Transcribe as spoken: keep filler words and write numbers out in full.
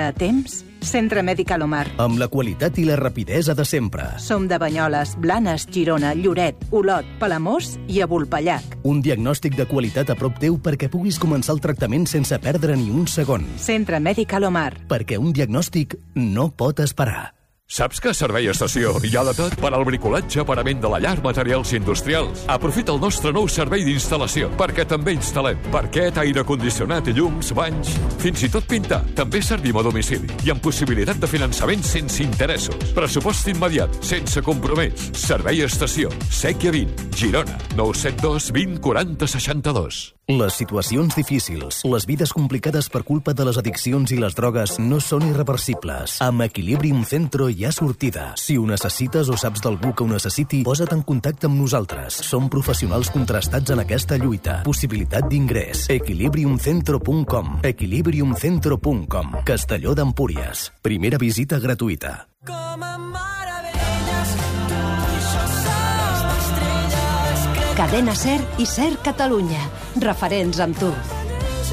a temps? Centre Mèdic Alomar. Amb la qualitat i la rapidesa de sempre. Som de Banyoles, Blanes, Girona, Lloret, Olot, Palamós i a Vulpellac. Un diagnòstic de qualitat a prop teu perquè puguis començar el tractament sense perdre ni un segon. Centre Mèdic Alomar. Perquè un diagnòstic no pot esperar. Saps que a Servei Estació hi ha de tot? Per al bricolatge, parament de la llar, materials industrials. Aprofita el nostre nou servei d'instal·lació, perquè també instal·lem parquet, aire condicionat i llums, banys, fins i tot pintar. També servim a domicili i amb possibilitat de finançament sense interessos. Pressupost immediat, sense compromís. Servei Estació, Sèquia vint, Girona, nou set dos vint quaranta seixanta-dos. Les situacions difícils, les vides complicades per culpa de les addiccions i les drogues no són irreversibles. Amb Equilibrium Centro hi ha sortida. Si ho necessites o saps d'algú que ho necessiti, posa't en contacte amb nosaltres. Som professionals contrastats en aquesta lluita. Possibilitat d'ingrés. equilibrium centro punt com. equilibrium centro punt com. Castelló d'Empúries. Primera visita gratuïta. Cadena Ser i Ser Catalunya. Referents amb tu.